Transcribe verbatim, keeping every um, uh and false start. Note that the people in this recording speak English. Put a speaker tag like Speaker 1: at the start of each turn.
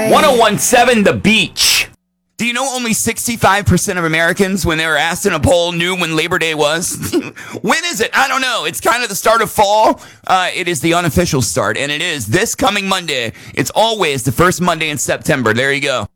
Speaker 1: ten seventeen The Beach. Do you know only sixty-five percent of Americans, when they were asked in a poll, knew when Labor Day was? When is it? I don't know. It's kind of the start of fall. Uh, it is the unofficial start, and it is this coming Monday. It's always the first Monday in September. There you go.